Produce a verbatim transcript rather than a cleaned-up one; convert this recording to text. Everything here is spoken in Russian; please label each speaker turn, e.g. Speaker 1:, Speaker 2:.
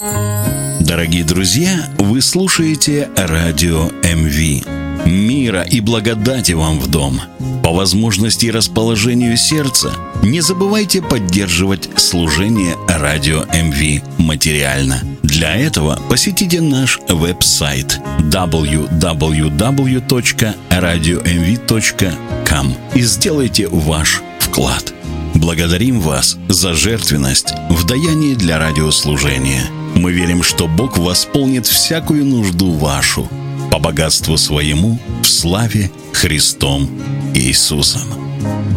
Speaker 1: Дорогие друзья, вы слушаете радио эм ви. Мира и благодати вам в дом. По возможности и расположению сердца не забывайте поддерживать служение радио эм ви материально. Для этого посетите наш веб-сайт дабл ю дабл ю дабл ю точка радио эм ви точка ком и сделайте ваш вклад. Благодарим вас за жертвенность в даянии для радиослужения. Мы верим, что Бог восполнит всякую нужду вашу по богатству своему в славе Христом Иисусом.